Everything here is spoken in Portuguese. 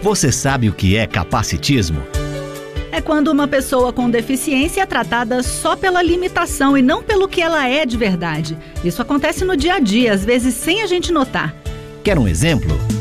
Você sabe o que é capacitismo? É quando uma pessoa com deficiência é tratada só pela limitação e não pelo que ela é de verdade. Isso acontece no dia a dia, às vezes sem a gente notar. Quer um exemplo?